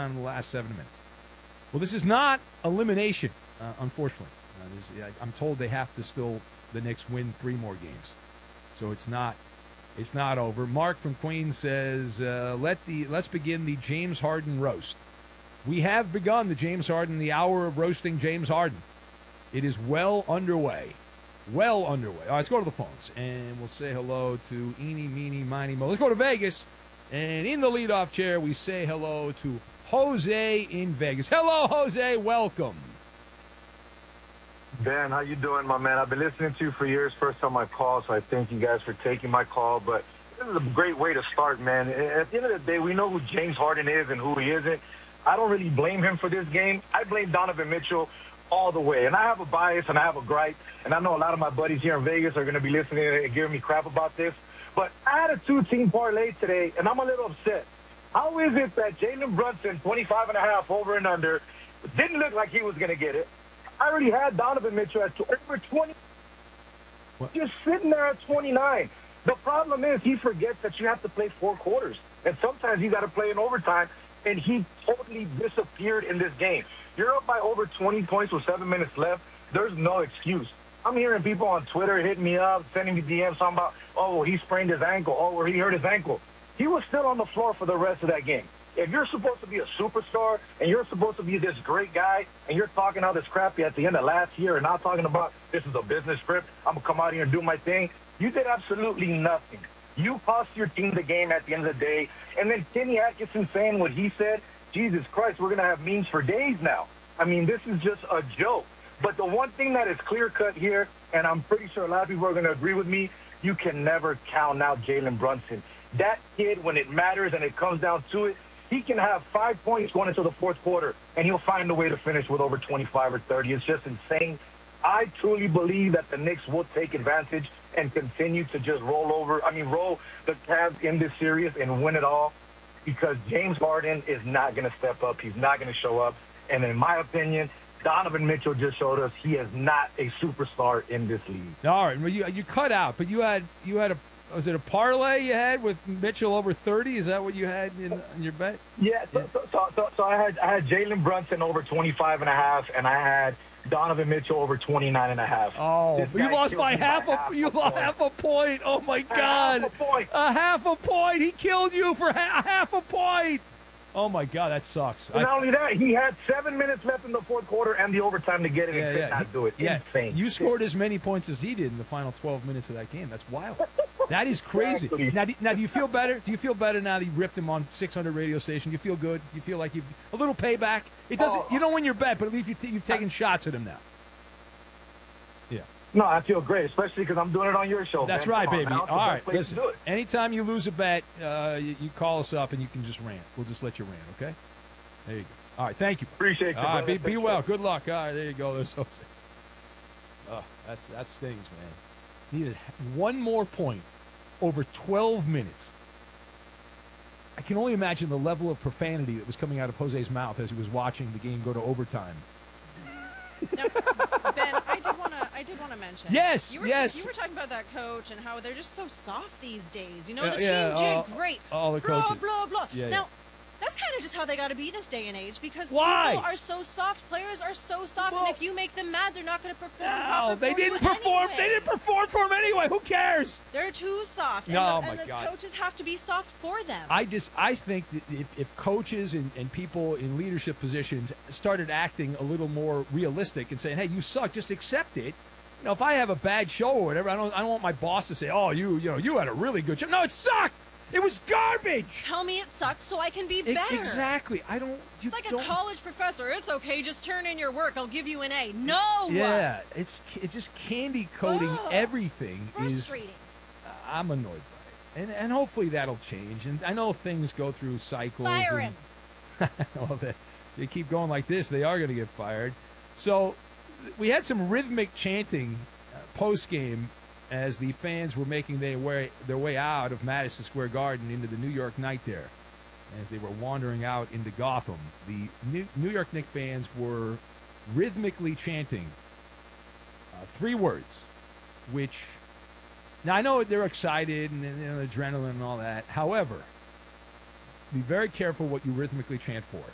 in the last 7 minutes. Well, this is not elimination, unfortunately. I'm told they have to still, the Knicks, win 3 more games. So it's not over. Mark from Queens says, let's begin the James Harden roast. We have begun the James Harden, the hour of roasting James Harden. It is well underway. Well underway. All right, let's go to the phones, and we'll say hello to Eeny, Meeny, Miny, Mo. Let's go to Vegas, and in the leadoff chair, we say hello to Jose in Vegas. Hello, Jose. Welcome. Ben, how you doing, my man? I've been listening to you for years. First time I call, so I thank you guys for taking my call. But this is a great way to start, man. At the end of the day, we know who James Harden is and who he isn't. I don't really blame him for this game. I blame Donovan Mitchell all the way. And I have a bias and I have a gripe, and I know a lot of my buddies here in Vegas are going to be listening and giving me crap about this. But I had a 2-team parlay today, and I'm a little upset. How is it that Jalen Brunson, 25.5 over and under, didn't look like he was going to get it? I already had Donovan Mitchell at over 20. What? Just sitting there at 29. The problem is he forgets that you have to play 4 quarters. And sometimes you got to play in overtime, and he totally disappeared in this game. You're up by over 20 points with 7 minutes left. There's no excuse. I'm hearing people on Twitter hitting me up, sending me DMs talking about, oh, well, he sprained his ankle, oh, or he hurt his ankle. He was still on the floor for the rest of that game. If you're supposed to be a superstar and you're supposed to be this great guy and you're talking all this crap at the end of last year and not talking about this is a business trip, I'm going to come out here and do my thing, you did absolutely nothing. You cost your team the game at the end of the day. And then Kenny Atkinson saying what he said, Jesus Christ, we're going to have memes for days now. I mean, this is just a joke. But the one thing that is clear-cut here, and I'm pretty sure a lot of people are going to agree with me, you can never count out Jalen Brunson. That kid, when it matters and it comes down to it, he can have 5 points going into the fourth quarter, and he'll find a way to finish with over 25 or 30. It's just insane. I truly believe that the Knicks will take advantage and continue to just roll the Cavs in this series and win it all, because James Harden is not going to step up. He's not going to show up. And in my opinion, Donovan Mitchell just showed us he is not a superstar in this league. All right, well, you cut out, but you had a was it a parlay you had with Mitchell over 30? Is that what you had in your bet? Yeah. So I had Jalen Brunson over 25.5, and I had Donovan Mitchell over 29.5. Oh, you lost by half a point. Oh my God! A half a point. He killed you for half a point. Oh, my God, that sucks. And not only that, he had 7 minutes left in the fourth quarter and the overtime to get it and could not do it. Insane. You scored as many points as he did in the final 12 minutes of that game. That's wild. That is crazy. Exactly. Now, do you feel better? Do you feel better now that you ripped him on 600 radio station? Do you feel good? Do you feel like you've a little payback? It doesn't. You don't win your bet, but at least you've taken shots at him now. Yeah. No, I feel great, especially because I'm doing it on your show. That's right, baby. All right, listen. Anytime you lose a bet, you call us up and you can just rant. We'll just let you rant, okay? There you go. All right, thank you. Appreciate you. All right, be well. Good luck. All right, there you go. There's Jose. Oh, that stings, man. Needed one more point over 12 minutes. I can only imagine the level of profanity that was coming out of Jose's mouth as he was watching the game go to overtime. Now, Ben, I did want to mention. Yes, you were talking about that coach and how they're just so soft these days. You know, the team did great. All the blah, coaches. blah, blah. Yeah, now, that's kind of just how they got to be this day and age, because Why? people are so soft. Players are so soft, Well, and if you make them mad, they're not going to perform No, properly they didn't perform. Anyway. They didn't perform for him anyway. Who cares? They're too soft. Oh, and my the God. coaches have to be soft for them. I think that if coaches and people in leadership positions started acting a little more realistic and saying, "Hey, you suck," just accept it. You know, if I have a bad show or whatever, I don't want my boss to say, "Oh, you had a really good show." No, it sucked. It was garbage. Tell me it sucked so I can be better. Exactly. It's like a college professor. It's okay. Just turn in your work. I'll give you an A. No. Yeah. It's just candy coating everything. Frustrating. I'm annoyed by it, and hopefully that'll change. And I know things go through cycles. Fire him. Well, they keep going like this, they are going to get fired. So we had some rhythmic chanting post game as the fans were making their way out of Madison Square Garden into the New York night there. As they were wandering out into Gotham, the New York Knicks fans were rhythmically chanting 3 words, which, now I know they're excited and adrenaline and all that. However, be very careful what you rhythmically chant for.